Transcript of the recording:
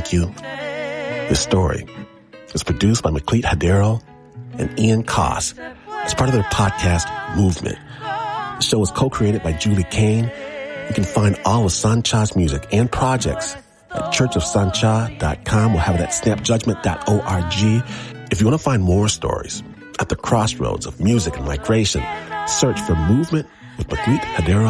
thank you. This story is produced by McLeet Hadero and Ian Koss as part of their podcast, Movement. The show was co-created by Julie Kane. You can find all of Sancha's music and projects at churchofsancha.com. We'll have it at snapjudgment.org. If you want to find more stories at the crossroads of music and migration, search for Movement with McLeet Hadero